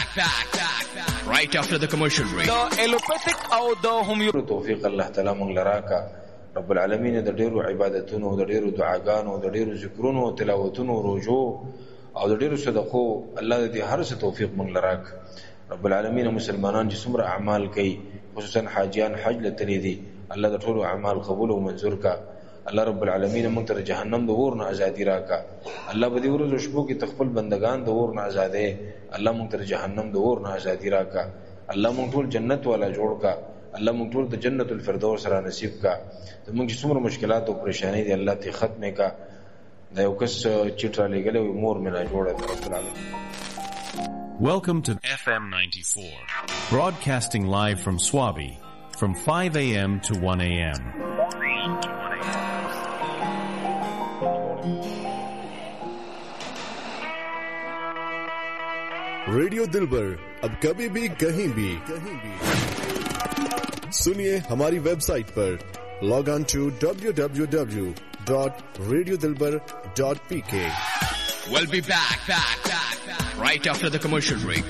right after the commercial break. The allopathic او د هومیو توفیق الله تعالی مونږ لراکا رب العالمین د ډیرو عبادتونو د ډیرو دعاګانو د ډیرو ذکرونو تلاوتونو روزو او د ډیرو صدقو الله دې هر څه توفیق مونږ لراک رب العالمین مسلمانان چې څومره اعمال کوي خصوصا حاجیان حج لته دي الله د ټولو اعمال قبول او منظور کا الله رب العالمین مونږ ته جهنم د اور نه ازادي راکا الله به دې ورځو شپو کې تخپل بندگان د اور نه آزادې الله مونږ ته جهنم د اور نه ازادي راکا الله مونږ ټول جنت والا جوړ کا الله مونږ ټول د جنت الفردوس را نصیب کا زموږ چې څومره مشکلات او پریشانی دي الله ته ختمه کا دا یو کس چټرا لګلې مور منا جوړه رب العالمین. Welcome to FM 94, broadcasting live from Swabi from 5 a.m. to 1 a.m. Radio दिलबर अब कभी भी कहीं भी सुनिए हमारी वेबसाइट पर log on to www.radiodilbar.pk. We'll be back right after the commercial break.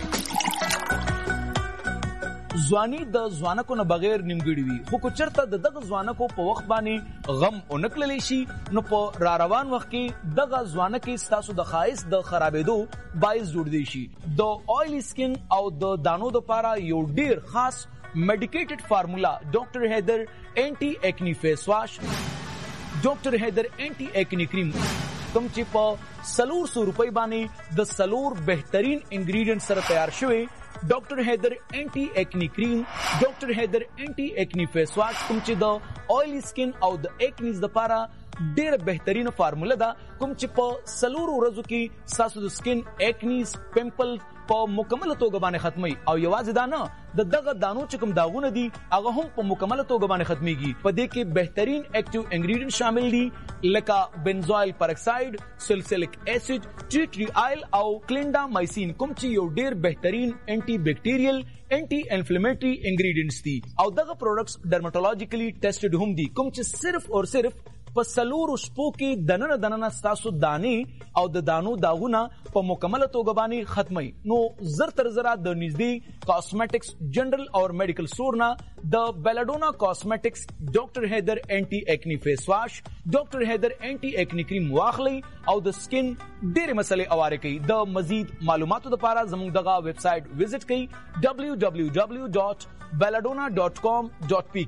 ځواني د ځوانکو نه بغیر نیمګړي وي خو که چېرته د دغه ځوانکو په وخت باندې غم ونکړلی شي نو په را روان وخت کې دغه ځوانکې ستاسو د ښایست د خرابېدو باعث جوړدی شي. د آیلی سکن او د دانو دپاره یو ډیر خاص میډیکیټډ فارمولا ډاکټر حیدر اینټي ایکنی فیس واش ډاکټر حیدر اینټي ایکنی کریم کوم چې په 400 روپۍ باندې د 4 بهترین انګریډینټ سره تیار شوی ډاکټر حیدر اینټي ایکنی کریم ډاکټر حیدر اینټي ایکنی فیس واش کوم چې د آیلی سکن او د ایکنیز لپاره ډیر بهترین فارمولا ده کوم چې په 4 ورځو کې تاسو د سکن ایکنیز پمپل په مکمل توګه باندې ختمي او یوازې دا نه د دغه دانو چې کوم داغونه دي هغه هم په مکمل توګه باندې ختميږي. په دې کې بهترین اکټیو انګریډینټ شامل دي لکه بنزوایل پرکساید سلسیلک اسید ټی ټری آیل او کلینډامایسین کوم چې یو ډیر بهترین انټي بیکټیریل انټي انفلیمیټری انګریډینټس دي او دغه پروډکټس ډرماټولوژیکلی ټیسټډ هم دي کوم چې صرف او صرف په 4 شپو کې دننه ستاسو دانې او د دانو داغونه په مکمل توګه باندې ختمي. نو زر تر زره د نږدې کاسمیټکس جنرال او میډیکل سٹور نه د بیلاډونا کاسمیټکس ډاکټر حیدر اینټي ایکنی فیس واش ډاکټر حیدر اینټي ایکنی کریم واخلي او د سکن ډېرې مسلې اواره کوي. د مزید معلوماتو لپاره زموږ دغه ویب سټ وزټ کړئ www.belladonna.com.pk